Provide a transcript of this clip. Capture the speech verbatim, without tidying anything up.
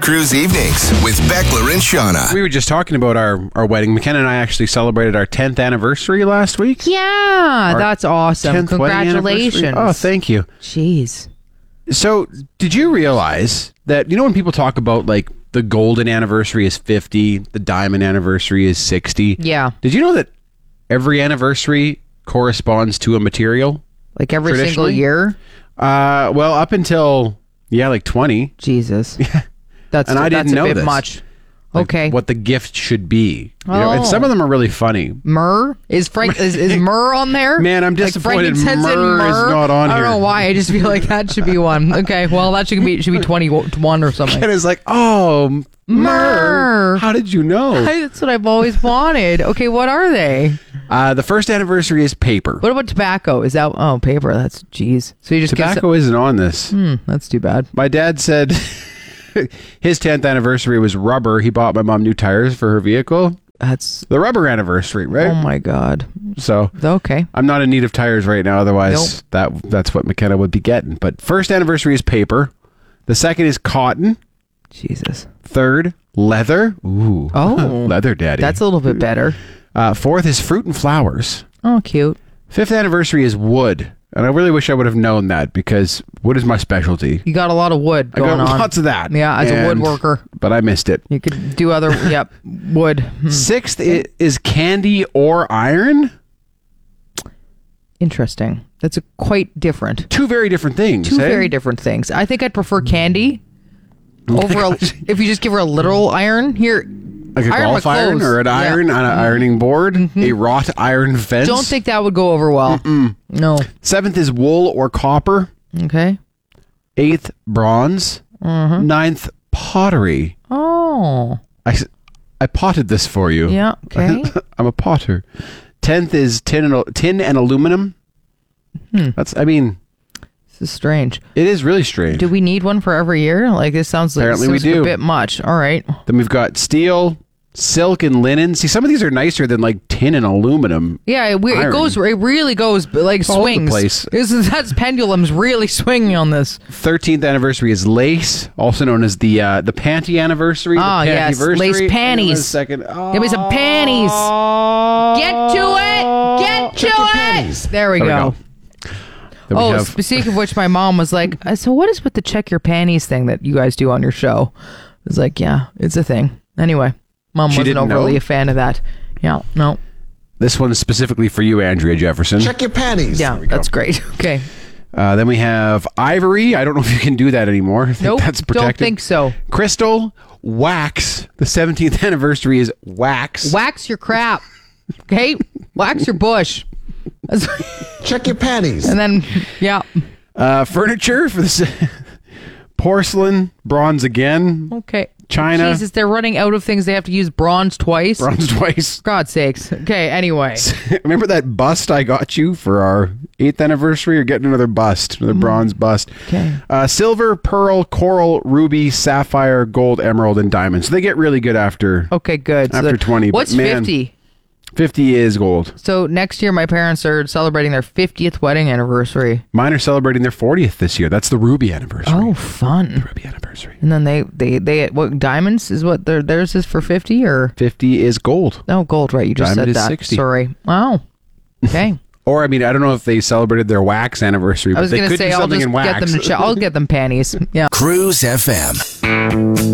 Cruise Evenings with Beckler and Shauna. We were just talking about our, our wedding. McKenna and I actually celebrated our tenth anniversary last week. Yeah, Our that's awesome. tenth wedding Congratulations. anniversary. Oh, thank you. Jeez. So, did you realize that, you know, when people talk about like the golden anniversary is fifty, the diamond anniversary is sixty? Yeah. Did you know that every anniversary corresponds to a material? Like every single Traditionally? year? Uh, well, up until, yeah, like twenty. Jesus. That's, And I that's didn't a know bit this. much. Like, Okay. what the gift should be. You know, and Oh. some of them are really funny. Myrrh? Is Frank is, is myrrh on there? Man, I'm Like disappointed frankincense and myrrh is not on I don't here. know why. I just feel like that should be one. Okay, well, that should be should be twenty-one or something. And it's like, oh, myrrh. Myrrh. How did you know? That's what I've always wanted. Okay, what are they? Uh, the first anniversary is paper. What about tobacco? Is that oh paper? That's jeez. So you just Tobacco isn't on this. Get, hmm, that's too bad. My dad said his tenth anniversary was rubber. He bought my mom new tires for her vehicle. That's The rubber anniversary, right? oh my god. So Okay. I'm not in need of tires right now. Otherwise, Nope. that that's what McKenna would be getting. But first anniversary is paper. The second is cotton. Jesus. Third, leather. Ooh. Oh. leather daddy. That's a little bit better. Uh, fourth is fruit and flowers. Oh, cute. Fifth anniversary is wood. And I really wish I would have known that because wood is my specialty. You got a lot of wood I going got on. lots of that. Yeah, as a And- woodworker. But I missed it. You could do other yep, wood. Hmm. Sixth i- is candy or iron. Interesting. That's a quite different. Two very different things. Two eh? very different things. I think I'd prefer candy over a, if you just give her a literal iron. Here, Like a iron my golf iron clothes. or an Yeah. Mm-hmm. iron on an ironing board. A wrought iron fence. Don't think that would go over well. No. Seventh is wool or copper. Okay. Eighth, bronze. Mm-hmm. Ninth, pottery. Oh. I, s- I potted this for you. Yeah. Okay. I'm a potter. Tenth is tin and, al- tin and aluminum. Hmm. That's, I mean, This is strange. it is really strange. Do we need one for every year? Like this sounds like, Apparently we seems like do. a bit much. All right. Then we've got steel, silk, and linen. See, some of these are nicer than like tin and aluminum. Yeah, it, we- it Iron. goes. It really goes like All over the swings. place. This is- that's pendulums really swinging on this. Thirteenth anniversary is lace, also known as the uh, the panty anniversary. Ah, the yes, pantyversary. lace Hang on panties. a second. Oh. Give me some panties. Get to it. Get to it. There we There we go. go. Then we Oh, have- speaking of which, my mom was like, "Uh, "So what is with the check your panties thing that you guys do on your show?" I was like, "Yeah, it's a thing." Anyway, mom She wasn't didn't overly know? a fan of that. Yeah, no, This one is specifically for you, Andrea Jefferson. Check your panties. yeah, that's great. Okay, Uh, then we have ivory. I don't know if you can do that anymore. I think nope, that's protected. don't think so. Crystal, wax. The seventeenth anniversary is wax. Wax your crap. Okay, wax your bush. Check your panties. And then, yeah, Uh, furniture for the se- porcelain, bronze again, okay. China, Jesus, they're running out of things. They have to use bronze twice. bronze twice. God's sakes. Okay, anyway. Remember that bust I got you for our eighth anniversary? You're getting another bust, another bronze bust. Okay. Uh, silver, pearl, coral, ruby, sapphire, gold, emerald, and diamond. So they get really good after Okay, good. So After that- twenty, but What's man- fifty? fifty is gold. So next year, my parents are celebrating their fiftieth wedding anniversary. Mine are celebrating their fortieth this year. That's the ruby anniversary. Oh, fun! Ruby anniversary. And then they they they what diamonds is what their theirs is for fifty or fifty is gold. no gold? Right, you just Diamond said is that. sixty. Sorry. Wow. Okay. Or I mean, I don't know if they celebrated their wax anniversary, I but was they gonna could say do I'll something just in get wax. them. Ch- I'll get them panties. Yeah. Cruise F M.